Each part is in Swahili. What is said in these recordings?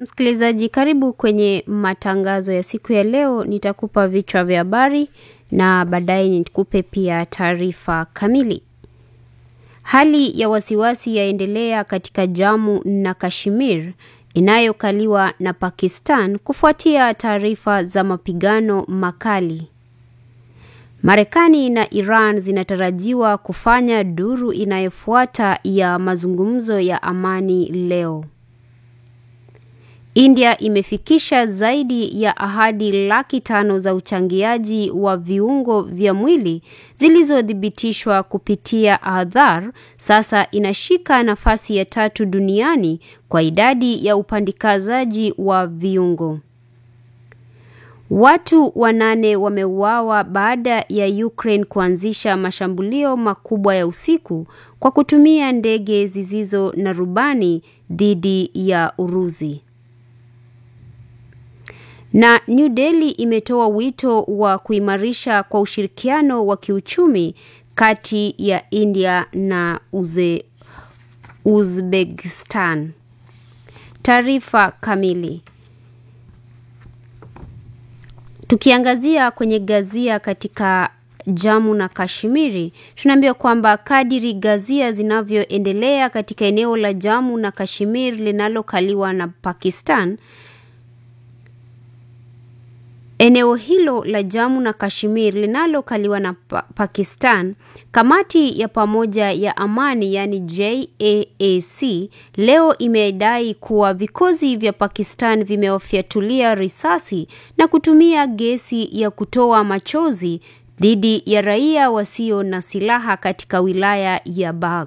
Msikilizaji, karibu kwenye matangazo ya siku ya leo. Nitakupa vichwa vya habari na baadaye nikupe pia taarifa kamili. Hali ya wasiwasi yaendelea katika Jammu na Kashmir inayokaliwa na Pakistan kufuatia taarifa za mapigano makali. Marekani na Iran zinatarajiwa kufanya duru inayofuata ya mazungumzo ya amani leo. India imefikisha zaidi ya ahadi 500,000 za uchangiaji wa viungo vya mwili zilizothibitishwa kupitia Aadhaar. Sasa inashika nafasi ya 3 duniani kwa idadi ya upandikazaji wa viungo. Watu 8 wameuawa baada ya Ukraine kuanzisha mashambulio makubwa ya usiku kwa kutumia ndege zisizo na rubani dhidi ya Urusi. Na New Delhi imetoa wito wa kuimarisha kwa ushirikiano wa kiuchumi kati ya India na Uzbekistan. Taarifa kamili. Tukiangazia kwenye gazia katika Jammu na Kashmiri, tunaambiwa kwamba kadiri gazia zinavyoendelea katika eneo la Jammu na Kashmir linalokaliwa na Pakistan, eneo hilo la Jammu na Kashmir linalokaliwa na Pakistan, kamati ya pamoja ya amani yani JAAC leo imedai kuwa vikosi vya Pakistan vimewafyatulia risasi na kutumia gesi ya kutoa machozi dhidi ya raia wasio na silaha katika wilaya ya Bagh.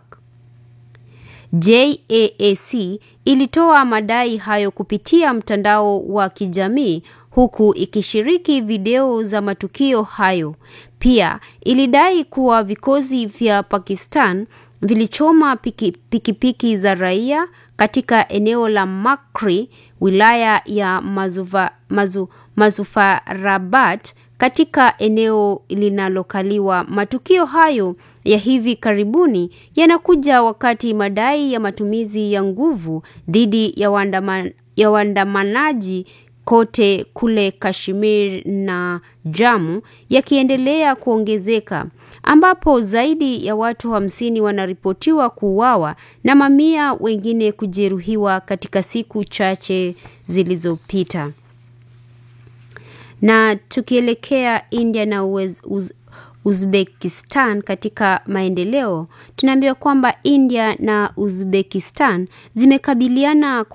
JAAC ilitoa madai hayo kupitia mtandao wa kijamii huku ikishiriki video za matukio hayo. Pia ilidai kuwa vikosi vya Pakistan vilichoma pikipiki za raia katika eneo la Makri, wilaya ya Muzaffarabad katika eneo linalokaliwa. Matukio hayo ya hivi karibuni yanakuja wakati madai ya matumizi ya nguvu dhidi ya waandamanaji kote kule Kashmir na Jammu yakiendelea kuongezeka, ambapo zaidi ya watu 50 wanaripotiwa kuuawa na mamia wengine kujeruhiwa katika siku chache zilizopita. Na tukielekea India na Uzbekistan katika maendeleo, tunaambiwa kwamba India na Uzbekistan zimekubaliana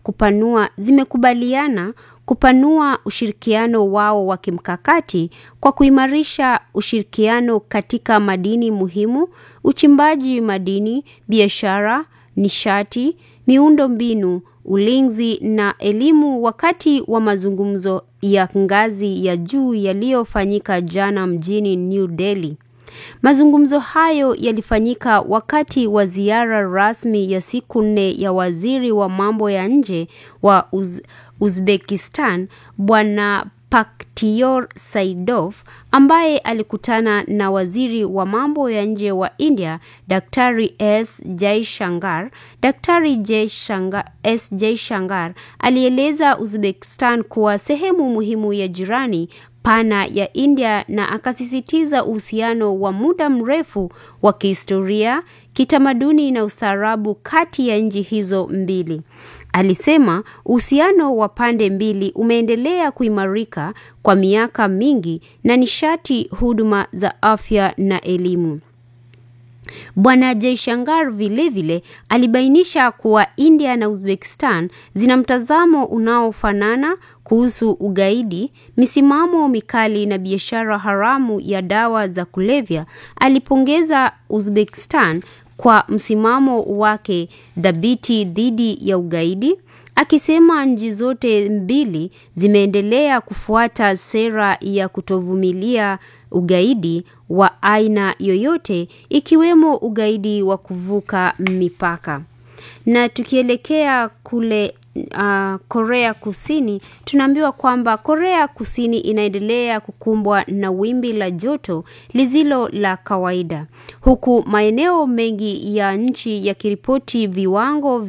kupanua ushirikiano wao wa kimkakati kwa kuimarisha ushirikiano katika madini muhimu, uchimbaji madini, biashara, nishati, miundo mbinu, ulinzi na elimu wakati wa mazungumzo ya ngazi ya juu yaliyofanyika jana mjini New Delhi. Mazungumzo hayo yalifanyika wakati wa ziara rasmi ya siku 4 ya waziri wa mambo ya nje wa Uzbekistan Bwana Paktiyor Saidov, ambaye alikutana na waziri wa mambo ya nje wa India Daktari S. Jaishankar. Daktari Jaishankar alieleza Uzbekistan kuwa sehemu muhimu ya jirani pana ya India na akasisitiza uhusiano wa muda mrefu wa kihistoria, kitamaduni na ustaarabu kati ya nchi hizo mbili. Alisema uhusiano wa pande mbili umeendelea kuimarika kwa miaka mingi na nishati, huduma za afya na elimu. Bwana Jaishankar vilevile alibainisha kuwa India na Uzbekistan zina mtazamo unaofanana kuhusu ugaidi, misimamo mikali na biashara haramu ya dawa za kulevya. Alipongeza Uzbekistan kwa msimamo wake dhabiti dhidi ya ugaidi, akisema nchi zote mbili zimeendelea kufuata sera ya kutovumilia ugaidi wa aina yoyote, ikiwemo ugaidi wa kuvuka mipaka. Na tukielekea kule Korea Kusini, tunaambiwa kwamba Korea Kusini inaendelea kukumbwa na wimbi la joto lisilo la kawaida, huku maeneo mengi ya nchi yakiripoti viwango